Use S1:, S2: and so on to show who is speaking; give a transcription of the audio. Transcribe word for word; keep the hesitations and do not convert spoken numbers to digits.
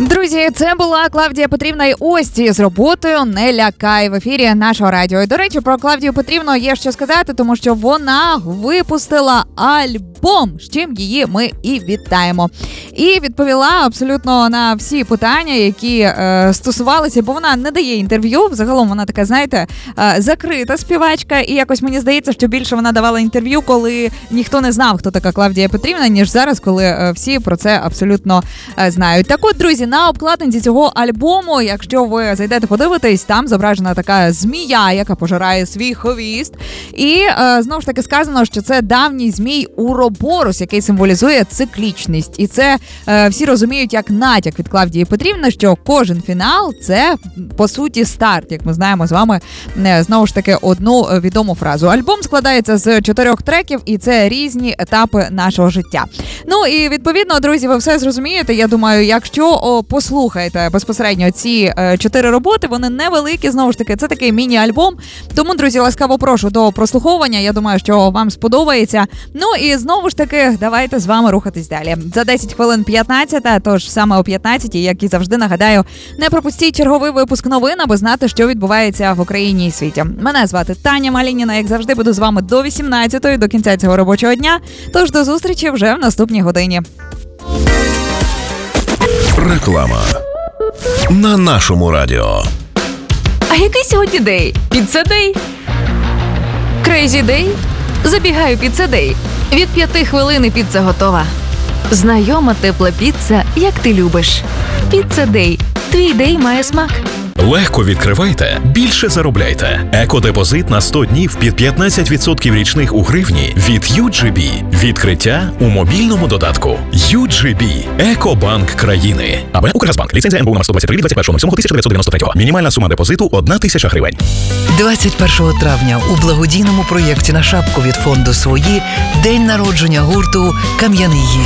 S1: Друзі, це була Клавдія Петрівна і Ості з роботою «Не лякай» в ефірі нашого радіо. І, до речі, про Клавдію Петрівну є що сказати, тому що вона випустила альбом, з чим її ми і вітаємо. І відповіла абсолютно на всі питання, які е, стосувалися, бо вона не дає інтерв'ю. Взагалом вона така, знаєте, е, закрита співачка. І якось мені здається, що більше вона давала інтерв'ю, коли ніхто не знав, хто така Клавдія Петрівна, ніж зараз, коли е, всі про це абсолютно е, знають. Так от, друзі, на обкладинці цього альбому, якщо ви зайдете подивитись, там зображена така змія, яка пожирає свій хвіст. І е, знову ж таки сказано, що це давній змій Уроборос, який символізує циклічність. І це е, всі розуміють як натяк від Клавдії Петрівни, що кожен фінал – це, по суті, старт, як ми знаємо з вами, е, знову ж таки, одну відому фразу. Альбом складається з чотирьох треків, і це різні етапи нашого життя. Ну і, відповідно, друзі, ви все зрозумієте. Я думаю, якщо о, послухаєте безпосередньо ці е, чотири роботи, вони невеликі, знову ж таки, це такий міні-альбом. Тому, друзі, ласкаво прошу до прослуховування. Я думаю, що вам сподобається. Ну і знову ж таки, давайте з вами рухатись далі. За десять хвилин п'ятнадцята, тож саме о п'ятнадцятій, як і завжди, нагадаю, не пропустіть черговий випуск новин, аби знати, що відбувається в Україні і світі. Мене звати Таня Малініна, як завжди, буду з вами до вісімнадцятої, до кінця цього робочого дня. Тож до зустрічі вже в наступній годині.
S2: Реклама на нашому радіо.
S3: А який сьогодні день? Піца Дей? Крейзі Дей? Забігаю Піца Дей. Від п'яти хвилин і піца готова. Знайома тепла піца, як ти любиш. Піца Дей. Твій дей має смак.
S2: Легко відкривайте, більше заробляйте. Екодепозит на сто днів під п'ятнадцять відсотків річних у гривні від ю джі бі. Відкриття у мобільному додатку. ю джі бі. Екобанк країни. АБ Укргазбанк. Ліцензія ен бе у номер сто двадцять три від двадцять першого сьомого тисяча дев'ятсот дев'яносто третього. Мінімальна сума депозиту – одна тисяча гривень.
S4: двадцять першого травня у благодійному проєкті «На шапку» від фонду «Свої» день народження гурту «Кам'яний гість».